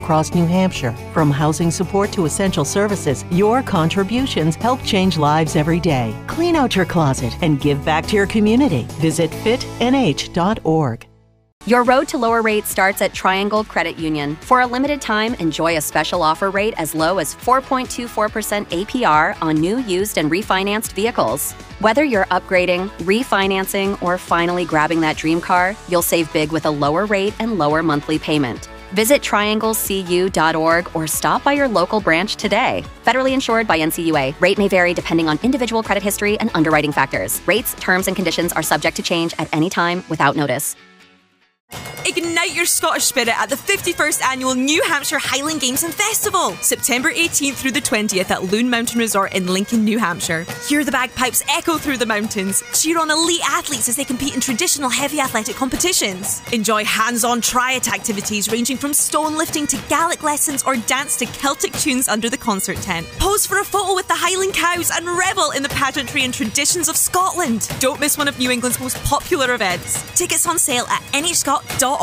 across New Hampshire. From housing support to essential services, your contributions help change lives every day. Clean out your closet and give back to your community. Visit fitnh.org. Your road to lower rates starts at Triangle Credit Union. For a limited time, enjoy a special offer rate as low as 4.24% APR on new, used, and refinanced vehicles. Whether you're upgrading, refinancing, or finally grabbing that dream car, you'll save big with a lower rate and lower monthly payment. Visit trianglecu.org or stop by your local branch today. Federally insured by NCUA. Rate may vary depending on individual credit history and underwriting factors. Rates, terms, and conditions are subject to change at any time without notice. Ignite your Scottish spirit at the 51st Annual New Hampshire Highland Games and Festival, September 18th through the 20th at Loon Mountain Resort in Lincoln, New Hampshire. Hear the bagpipes echo through the mountains. Cheer on elite athletes as they compete in traditional heavy athletic competitions. Enjoy hands-on triad activities ranging from stone lifting to Gaelic lessons or dance to Celtic tunes under the concert tent. Pose for a photo with the Highland cows and revel in the pageantry and traditions of Scotland. Don't miss one of New England's most popular events. Tickets on sale at nhscot.org.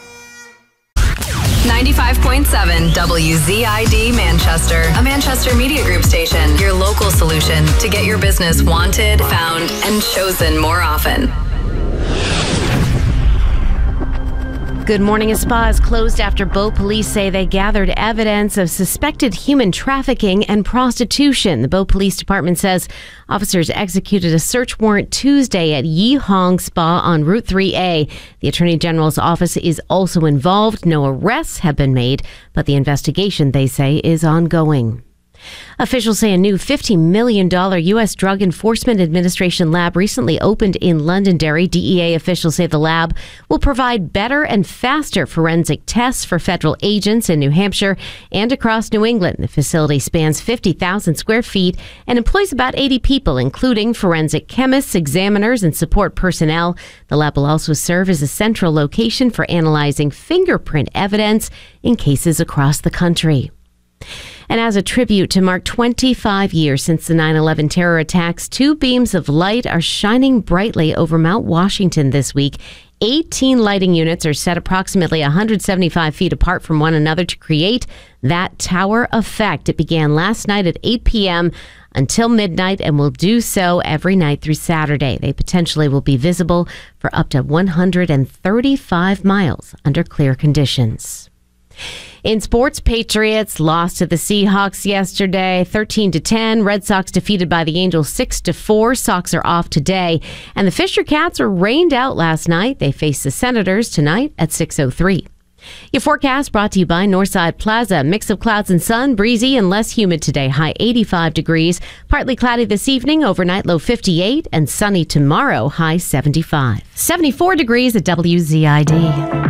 95.7 WZID Manchester, a Manchester Media Group station, your local solution to get your business wanted, found, and chosen more often. Good morning. A spa is closed after Bow police say they gathered evidence of suspected human trafficking and prostitution. The Bow Police Department says officers executed a search warrant Tuesday at Yi Hong Spa on Route 3A. The Attorney General's office is also involved. No arrests have been made, but the investigation, they say, is ongoing. Officials say a new $50 million U.S. Drug Enforcement Administration lab recently opened in Londonderry. DEA officials say the lab will provide better and faster forensic tests for federal agents in New Hampshire and across New England. The facility spans 50,000 square feet and employs about 80 people, including forensic chemists, examiners, and support personnel. The lab will also serve as a central location for analyzing fingerprint evidence in cases across the country. And as a tribute to mark 25 years since the 9/11 terror attacks, two beams of light are shining brightly over Mount Washington this week. 18 lighting units are set approximately 175 feet apart from one another to create that tower effect. It began last night at 8 p.m. until midnight and will do so every night through Saturday. They potentially will be visible for up to 135 miles under clear conditions. In sports, Patriots lost to the Seahawks yesterday, 13-10. Red Sox defeated by the Angels 6-4. Sox are off today. And the Fisher Cats were rained out last night. They face the Senators tonight at 6:03. Your forecast brought to you by Northside Plaza. Mix of clouds and sun, breezy and less humid today. High 85 degrees. Partly cloudy this evening, overnight low 58, and sunny tomorrow, high 75. 74 degrees at WZID.